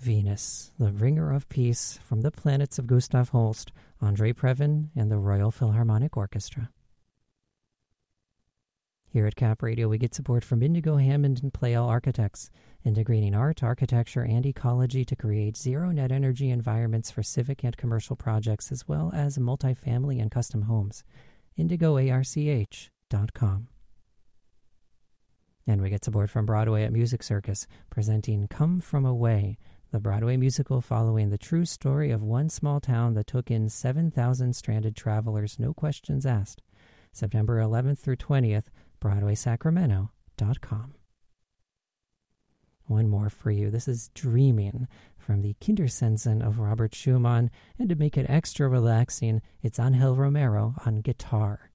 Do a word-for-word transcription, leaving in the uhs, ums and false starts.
Venus, the Ringer of Peace from the Planets of Gustav Holst, Andre Previn, and the Royal Philharmonic Orchestra. Here at Cap Radio, we get support from Indigo Hammond and Playall Architects, integrating art, architecture, and ecology to create zero-net energy environments for civic and commercial projects, as well as multifamily and custom homes. indigo arch dot com. And we get support from Broadway at Music Circus, presenting Come From Away, the Broadway musical following the true story of one small town that took in seven thousand stranded travelers, no questions asked. September eleventh through twentieth, broadway sacramento dot com. One more for you. This is Dreaming from the Kindersensen of Robert Schumann, and to make it extra relaxing, it's Angel Romero on guitar.